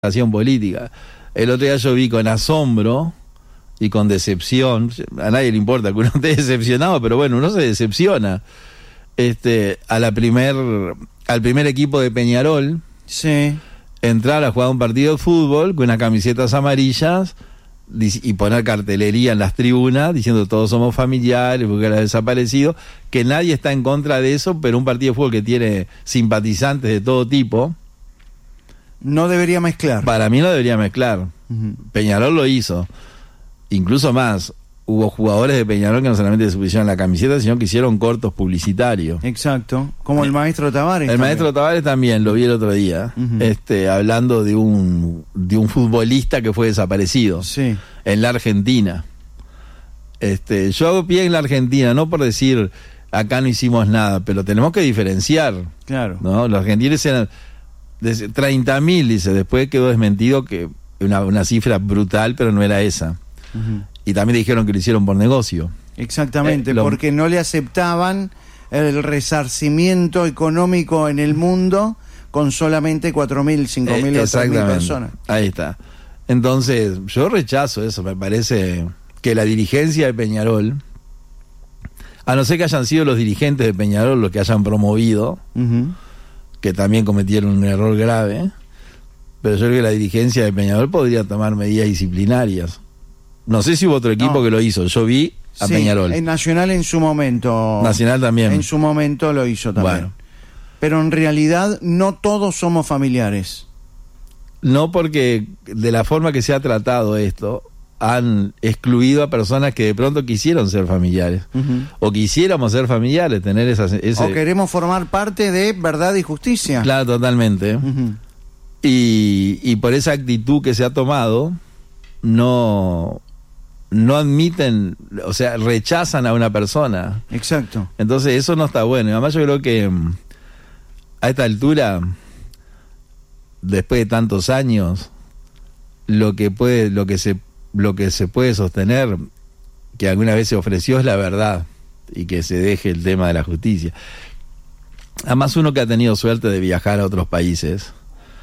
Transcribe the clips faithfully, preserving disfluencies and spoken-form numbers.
política. El otro día yo vi con asombro y con decepción, a nadie le importa que uno esté decepcionado, pero bueno, uno se decepciona. Este, a la primer, al primer equipo de Peñarol, sí, entrar a jugar un partido de fútbol con unas camisetas amarillas y poner cartelería en las tribunas diciendo todos somos familiares porque era desaparecido, que nadie está en contra de eso, pero un partido de fútbol que tiene simpatizantes de todo tipo no debería mezclar. Para mí no debería mezclar. Uh-huh. Peñarol lo hizo. Incluso más, hubo jugadores de Peñarol que no solamente se pusieron la camiseta, sino que hicieron cortos publicitarios. Exacto, como el maestro Tavares. El también. maestro Tavares también, lo vi el otro día, uh-huh. este, hablando de un, de un futbolista que fue desaparecido, sí, en la Argentina. Este, yo hago pie en la Argentina, no por decir acá no hicimos nada, pero tenemos que diferenciar. Claro. ¿No? Los argentinos eran treinta mil, dice, después quedó desmentido, que una, una cifra brutal, pero no era esa. Uh-huh. Y también dijeron que lo hicieron por negocio. Exactamente, eh, lo... porque no le aceptaban el resarcimiento económico en el mundo con solamente cuatro mil, cinco mil eh, o tres mil personas. Ahí está. Entonces, yo rechazo eso. Me parece que la dirigencia de Peñarol, a no ser que hayan sido los dirigentes de Peñarol los que hayan promovido, uh-huh. que también cometieron un error grave, pero yo creo que la dirigencia de Peñarol podría tomar medidas disciplinarias. No sé si hubo otro equipo no. que lo hizo. Yo vi a sí, Peñarol. En Nacional en su momento. Nacional también. En su momento lo hizo también. Bueno. Pero en realidad no todos somos familiares. No, porque de la forma que se ha tratado esto, han excluido a personas que de pronto quisieron ser familiares. Uh-huh. O quisiéramos ser familiares, tener esas... Ese... O queremos formar parte de Verdad y Justicia. Claro, totalmente. Uh-huh. Y, y por esa actitud que se ha tomado, no... no admiten, o sea, rechazan a una persona. Exacto. Entonces eso no está bueno. Y además yo creo que a esta altura, después de tantos años, lo que puede, lo que se, lo que se puede sostener, que alguna vez se ofreció, es la verdad, y que se deje el tema de la justicia. Además, uno que ha tenido suerte de viajar a otros países,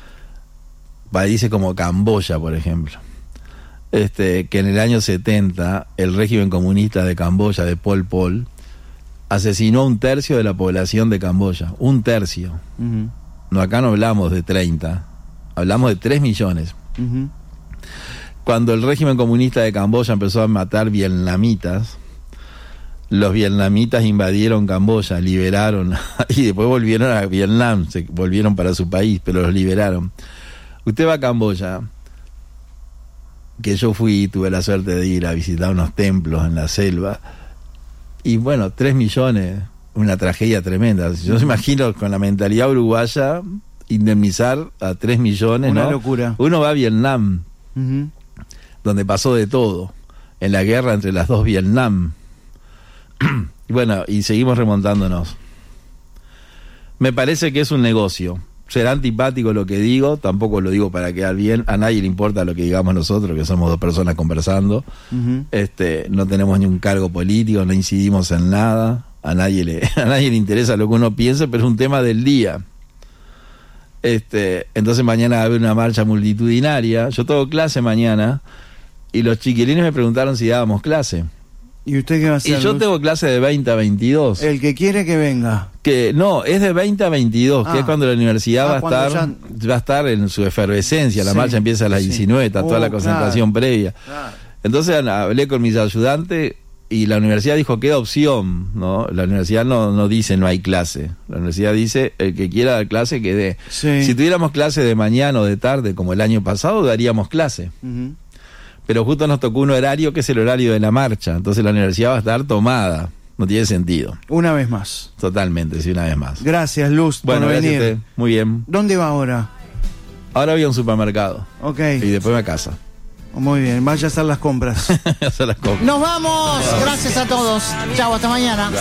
países como Camboya, por ejemplo. Este, que en el año setenta el régimen comunista de Camboya, de Pol Pot, asesinó a un tercio de la población de Camboya. Un tercio. Uh-huh. No, acá no hablamos de treinta, hablamos de tres millones. Uh-huh. Cuando el régimen comunista de Camboya empezó a matar vietnamitas, los vietnamitas invadieron Camboya, liberaron, y después volvieron a Vietnam, se volvieron para su país, pero los liberaron. Usted va a Camboya, que yo fui, tuve la suerte de ir a visitar unos templos en la selva, y bueno, tres millones, una tragedia tremenda. Yo me imagino con la mentalidad uruguaya, indemnizar a tres millones, una ¿no? locura. Uno va a Vietnam, uh-huh. donde pasó de todo, en la guerra entre las dos Vietnam, y bueno, y seguimos remontándonos. Me parece que es un negocio. Será antipático lo que digo, tampoco lo digo para quedar bien, a nadie le importa lo que digamos nosotros, que somos dos personas conversando. Uh-huh. este no tenemos ni un cargo político, no incidimos en nada, a nadie le a nadie le interesa lo que uno piense, pero es un tema del día. Este entonces mañana va a haber una marcha multitudinaria. Yo tengo clase mañana y los chiquilines me preguntaron si dábamos clase. ¿Y usted qué va a hacer? Y yo tengo clase de veinte a veintidós. El que quiere que venga. Que no, es de veinte a veintidós, ah. que es cuando la universidad ah, va a estar ya... va a estar en su efervescencia. La sí, marcha empieza a las sí. diecinueve, está oh, toda la concentración claro. previa. Claro. Entonces hablé con mis ayudantes y la universidad dijo queda opción, ¿no? La universidad no, no dice no hay clase. La universidad dice el que quiera dar clase que dé. Sí. Si tuviéramos clase de mañana o de tarde como el año pasado, daríamos clase. Uh-huh. Pero justo nos tocó un horario que es el horario de la marcha, entonces la universidad va a estar tomada. No tiene sentido. Una vez más. Totalmente, sí, una vez más. Gracias, Luz, bueno, por gracias venir. A usted. Muy bien. ¿Dónde va ahora? Ahora voy a un supermercado. Ok. Y después me a casa. Muy bien, vaya a hacer las compras. a hacer las compras. ¡Nos vamos! Gracias a todos. Chau, hasta mañana.